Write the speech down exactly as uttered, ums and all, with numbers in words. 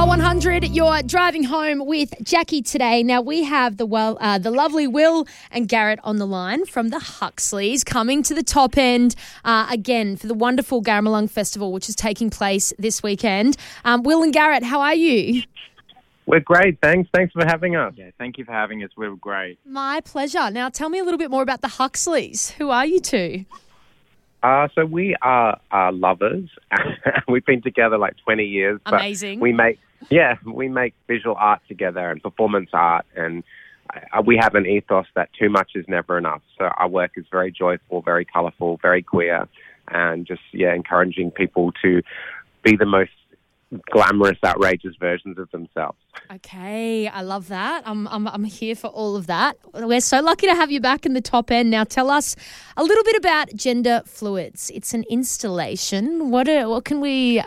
one hundred, you're driving home with Jackie today. Now, we have the well, uh, the lovely Will and Garrett on the line from the Huxleys, coming to the top end uh, again for the wonderful Garamalung Festival, which is taking place this weekend. Um, Will and Garrett, how are you? We're great, thanks. Thanks for having us. Yeah, thank you for having us. We're great. My pleasure. Now, tell me a little bit more about the Huxleys. Who are you two? Uh, so we are uh, lovers. We've been together like twenty years. But Amazing. We make, yeah, we make visual art together and performance art, and uh, we have an ethos that too much is never enough. So our work is very joyful, very colourful, very queer, and just yeah, encouraging people to be the most glamorous, outrageous versions of themselves. Okay, I love that. I'm, I'm I'm here for all of that. We're so lucky to have you back in the top end. Now, tell us a little bit about Gender Fluids. It's an installation. What are, what can we